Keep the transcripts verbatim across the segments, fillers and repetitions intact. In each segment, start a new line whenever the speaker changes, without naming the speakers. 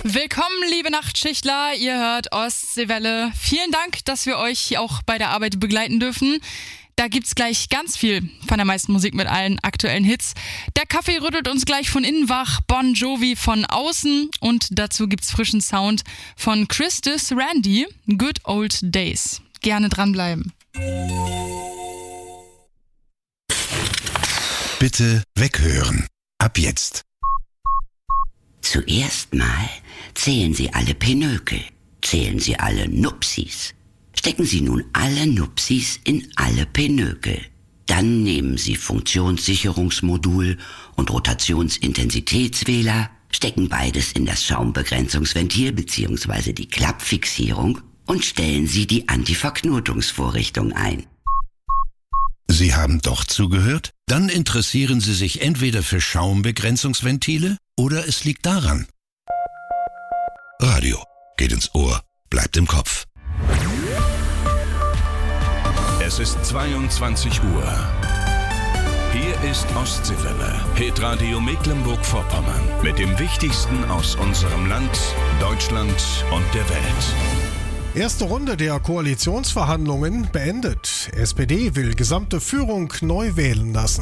Willkommen, liebe Nachtschichtler, ihr hört Ostseewelle. Vielen Dank, dass wir euch auch bei der Arbeit begleiten dürfen. Da gibt's gleich ganz viel von der meisten Musik mit allen aktuellen Hits. Der Kaffee rüttelt uns gleich von innen wach, Bon Jovi von außen und dazu gibt's frischen Sound von Christus Randy, Good Old Days. Gerne dranbleiben.
Bitte weghören. Ab jetzt.
Zuerst mal zählen Sie alle Pinökel, zählen Sie alle Nupsis. Stecken Sie nun alle Nupsis in alle Pinökel. Dann nehmen Sie Funktionssicherungsmodul und Rotationsintensitätswähler, stecken beides in das Schaumbegrenzungsventil bzw. die Klappfixierung und stellen Sie die Antiverknotungsvorrichtung ein.
Sie haben doch zugehört? Dann interessieren Sie sich entweder für Schaumbegrenzungsventile oder es liegt daran. Radio geht ins Ohr, bleibt im Kopf.
Es ist zweiundzwanzig Uhr. Hier ist Ostseewelle, Hitradio Mecklenburg-Vorpommern mit dem Wichtigsten aus unserem Land, Deutschland und der Welt.
Erste Runde der Koalitionsverhandlungen beendet. S P D will gesamte Führung neu wählen lassen.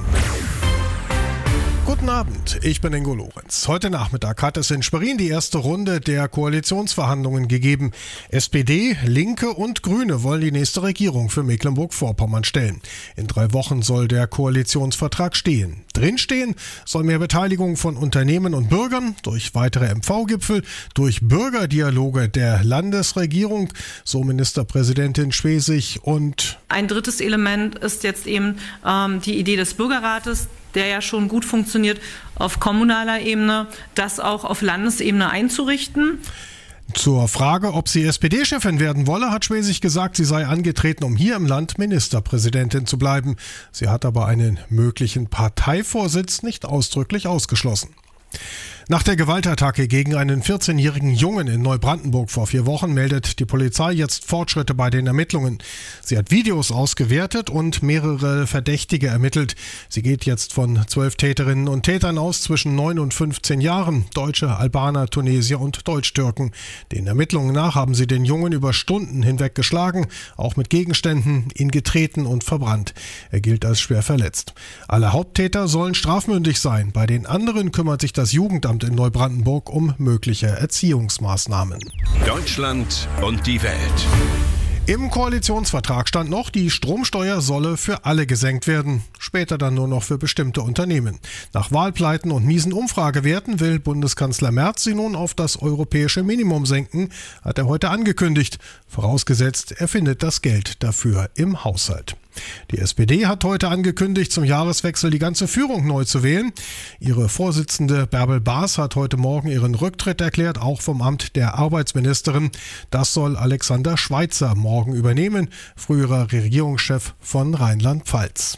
Guten Abend, ich bin Ingo Lorenz. Heute Nachmittag hat es in Schwerin die erste Runde der Koalitionsverhandlungen gegeben. S P D, Linke und Grüne wollen die nächste Regierung für Mecklenburg-Vorpommern stellen. In drei Wochen soll der Koalitionsvertrag stehen. Drinstehen soll mehr Beteiligung von Unternehmen und Bürgern durch weitere M V-Gipfel, durch Bürgerdialoge der Landesregierung, so Ministerpräsidentin Schwesig. Und
ein drittes Element ist jetzt eben ähm, die Idee des Bürgerrates, der ja schon gut funktioniert auf kommunaler Ebene, das auch auf Landesebene einzurichten.
Zur Frage, ob sie S P D-Chefin werden wolle, hat Schwesig gesagt, sie sei angetreten, um hier im Land Ministerpräsidentin zu bleiben. Sie hat aber einen möglichen Parteivorsitz nicht ausdrücklich ausgeschlossen. Nach der Gewaltattacke gegen einen vierzehnjährigen Jungen in Neubrandenburg vor vier Wochen meldet die Polizei jetzt Fortschritte bei den Ermittlungen. Sie hat Videos ausgewertet und mehrere Verdächtige ermittelt. Sie geht jetzt von zwölf Täterinnen und Tätern aus zwischen neun und fünfzehn Jahren, Deutsche, Albaner, Tunesier und Deutsch-Türken. Den Ermittlungen nach haben sie den Jungen über Stunden hinweg geschlagen, auch mit Gegenständen, ihn getreten und verbrannt. Er gilt als schwer verletzt. Alle Haupttäter sollen strafmündig sein. Bei den anderen kümmert sich das Jugendamt in Neubrandenburg um mögliche Erziehungsmaßnahmen.
Deutschland und die Welt.
Im Koalitionsvertrag stand noch, die Stromsteuer solle für alle gesenkt werden, später dann nur noch für bestimmte Unternehmen. Nach Wahlpleiten und miesen Umfragewerten will Bundeskanzler Merz sie nun auf das europäische Minimum senken, hat er heute angekündigt, vorausgesetzt, er findet das Geld dafür im Haushalt. Die S P D hat heute angekündigt, zum Jahreswechsel die ganze Führung neu zu wählen. Ihre Vorsitzende Bärbel Baas hat heute Morgen ihren Rücktritt erklärt, auch vom Amt der Arbeitsministerin. Das soll Alexander Schweitzer morgen übernehmen, früherer Regierungschef von Rheinland-Pfalz.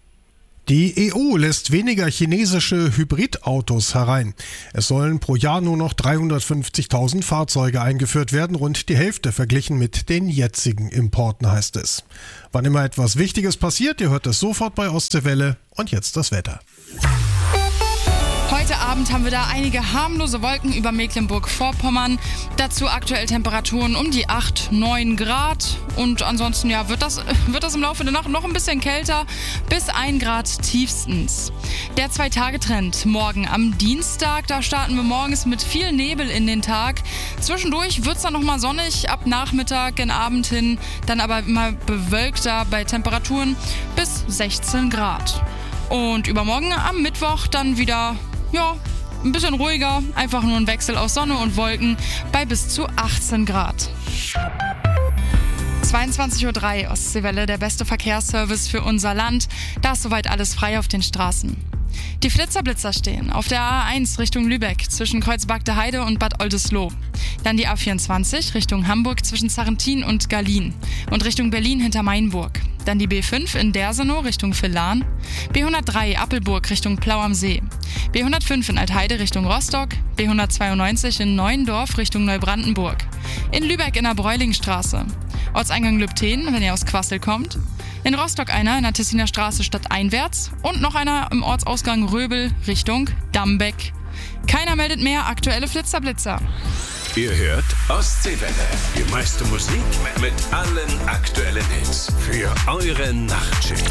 Die E U lässt weniger chinesische Hybridautos herein. Es sollen pro Jahr nur noch dreihundertfünfzigtausend Fahrzeuge eingeführt werden, rund die Hälfte verglichen mit den jetzigen Importen, heißt es. Wann immer etwas Wichtiges passiert, ihr hört es sofort bei Ostseewelle. Und jetzt das Wetter.
Heute Abend haben wir da einige harmlose Wolken über Mecklenburg-Vorpommern. Dazu aktuell Temperaturen um die acht, neun Grad. Und ansonsten ja, wird das, wird das im Laufe der Nacht noch ein bisschen kälter, bis ein Grad tiefstens. Der Zwei-Tage-Trend morgen am Dienstag. Da starten wir morgens mit viel Nebel in den Tag. Zwischendurch wird es dann nochmal sonnig, ab Nachmittag, gen Abend hin. Dann aber immer bewölkter bei Temperaturen bis sechzehn Grad. Und übermorgen am Mittwoch dann wieder... Ja, ein bisschen ruhiger, einfach nur ein Wechsel aus Sonne und Wolken bei bis zu achtzehn Grad. zweiundzwanzig Uhr drei, Ostseewelle, der beste Verkehrsservice für unser Land. Da ist soweit alles frei auf den Straßen. Die Flitzer-Blitzer stehen auf der A eins Richtung Lübeck zwischen Kreuzberg-der-Heide und Bad Oldesloe. Dann die A vierundzwanzig Richtung Hamburg zwischen Sarrentin und Gallien und Richtung Berlin hinter Mainburg. Dann die B fünf in Dersenow Richtung Villahn, B hundertdrei Appelburg Richtung Plau am See, B hundertfünf in Altheide Richtung Rostock, B hundertzweiundneunzig in Neuendorf Richtung Neubrandenburg, in Lübeck in der Bräulingstraße, Ortseingang Lübten, wenn ihr aus Quassel kommt, in Rostock einer in der Tessiner Straße stadteinwärts und noch einer im Ortsausgang Röbel Richtung Dambeck. Keiner meldet mehr aktuelle Flitzer-Blitzer.
Ihr hört Ostseewelle. Die meiste Musik mit allen aktuellen Hits. Für eure Nachtschicht.